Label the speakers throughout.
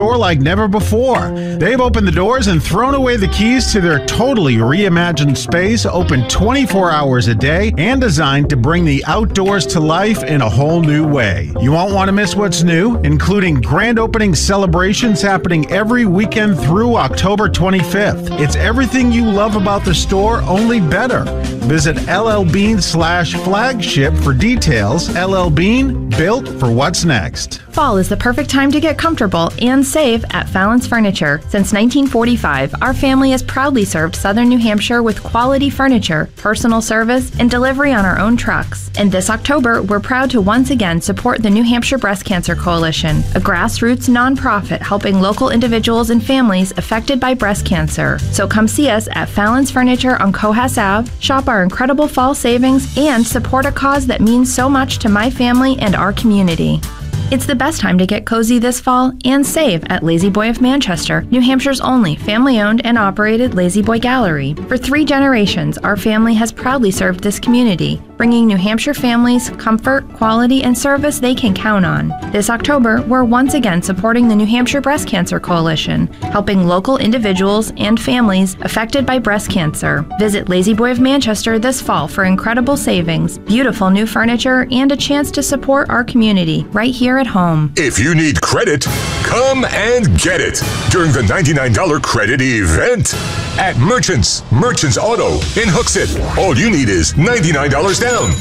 Speaker 1: store like never before. They've opened the doors and thrown away the keys to their totally reimagined space, open 24 hours a day and designed to bring the outdoors to life in a whole new way. You won't want to miss what's new, including grand opening celebrations happening every weekend through October 25th. It's everything you love about the store, only better. Visit LLbean/flagship for details. LL Bean, built for what's next.
Speaker 2: Fall is the perfect time to get comfortable and save at Fallon's Furniture. Since 1945, our family has proudly served Southern New Hampshire with quality furniture, personal service, and delivery on our own trucks. And this October, we're proud to once again support the New Hampshire Breast Cancer Coalition, a grassroots nonprofit helping local individuals and families affected by breast cancer. So come see us at Fallon's Furniture on Cohas Ave, shop our incredible fall savings, and support a cause that means so much to my family and our community. It's the best time to get cozy this fall and save at Lazy Boy of Manchester, New Hampshire's only family-owned and operated Lazy Boy gallery. For 3 generations, our family has proudly served this community, bringing New Hampshire families comfort, quality, and service they can count on. This October, we're once again supporting the New Hampshire Breast Cancer Coalition, helping local individuals and families affected by breast cancer. Visit Lazy Boy of Manchester this fall for incredible savings, beautiful new furniture, and a chance to support our community right here at home.
Speaker 3: If you need credit, come and get it during the $99 credit event at Merchants Auto in Hooksett. All you need is $99 down,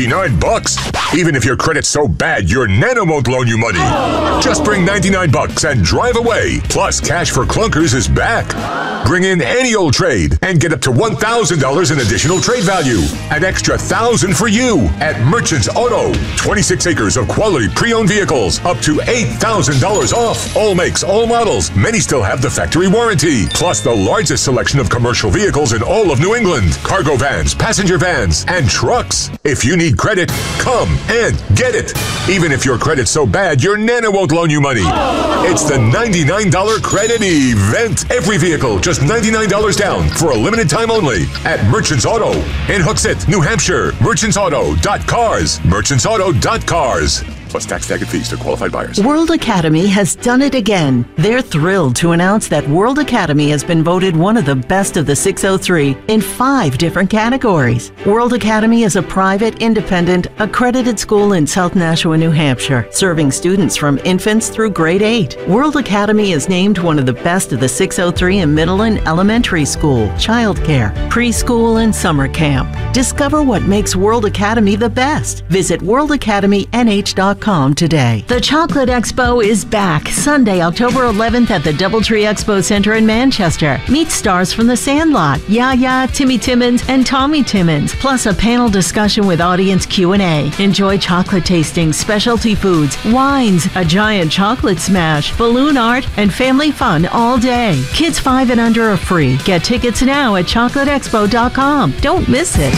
Speaker 3: $99. Even if your credit's so bad your nana won't loan you money. Just bring $99 and drive away. Plus, Cash for Clunkers is back. Bring in any old trade and get up to $1,000 in additional trade value. An extra $1,000 for you at Merchants Auto. 26 acres of quality pre-owned vehicles, up to $8,000 off. All makes, all models. Many still have the factory warranty. Plus the largest selection of commercial vehicles in all of New England. Cargo vans, passenger vans, and trucks. If you need credit, come and get it. Even if your credit's so bad your nana won't loan you money. It's the $99 credit event. Every vehicle just $99 down for a limited time only at Merchants Auto in Hooksett, New Hampshire. Merchantsauto.cars. Merchantsauto.cars. Plus tax tag and fees to qualified buyers.
Speaker 4: World Academy has done it again. They're thrilled to announce that World Academy has been voted one of the best of the 603 in 5 different categories. World Academy is a private, independent, accredited school in South Nashua, New Hampshire, serving students from infants through grade 8. World Academy is named one of the best of the 603 in middle and elementary school, childcare, preschool, and summer camp. Discover what makes World Academy the best. Visit worldacademynh.com today. The Chocolate Expo is back Sunday, October 11th at the Doubletree Expo Center in Manchester. Meet stars from The Sandlot, Yaya, Timmy Timmons, and Tommy Timmons, plus a panel discussion with audience Q&A. Enjoy chocolate tasting, specialty foods, wines, a giant chocolate smash, balloon art, and family fun all day. Kids 5 and under are free. Get tickets now at chocolateexpo.com. Don't miss it.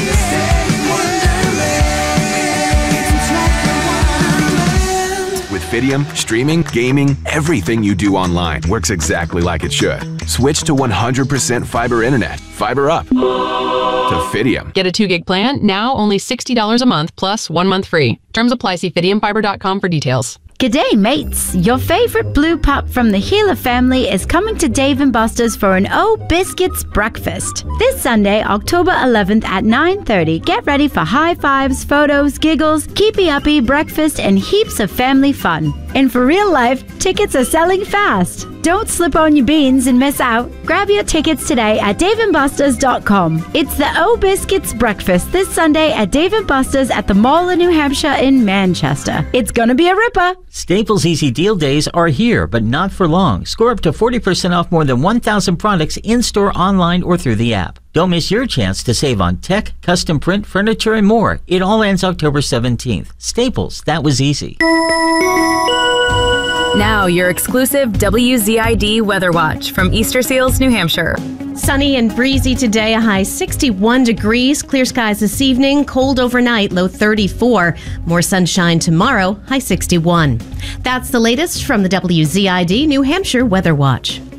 Speaker 5: Fidium, streaming, gaming, everything you do online works exactly like it should. Switch to 100% fiber internet. Fiber up to Fidium.
Speaker 6: Get a 2-gig plan, now only $60 a month plus 1 month free. Terms apply. See fidiumfiber.com for details.
Speaker 7: G'day mates, your favourite blue pup from the Healer family is coming to Dave & Buster's for an O Biscuits breakfast. This Sunday, October 11th at 9:30, get ready for high fives, photos, giggles, keepy-uppy, breakfast, and heaps of family fun. And for real life, tickets are selling fast. Don't slip on your beans and miss out. Grab your tickets today at daveandbusters.com. It's the O Biscuits breakfast this Sunday at Dave & Buster's at the Mall of New Hampshire in Manchester. It's gonna be a ripper.
Speaker 8: Staples Easy Deal Days are here, but not for long. Score up to 40% off more than 1,000 products in-store, online, or through the app. Don't miss your chance to save on tech, custom print, furniture, and more. It all ends October 17th. Staples, that was easy.
Speaker 9: Now your exclusive WZID Weather Watch from Easter Seals, New Hampshire.
Speaker 10: Sunny and breezy today, a high 61 degrees. Clear skies this evening, cold overnight, low 34. More sunshine tomorrow, high 61. That's the latest from the WZID New Hampshire Weather Watch.